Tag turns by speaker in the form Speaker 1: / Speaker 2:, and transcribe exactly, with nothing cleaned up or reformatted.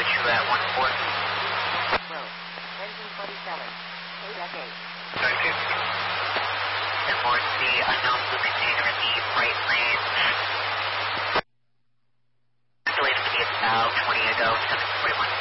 Speaker 1: you at one four.
Speaker 2: Road. Engine twenty-seven. eight F eight.
Speaker 1: Thank you. ten more to the unknown blue container in the right lane. Calculated to be about twenty ago, seven forty-one.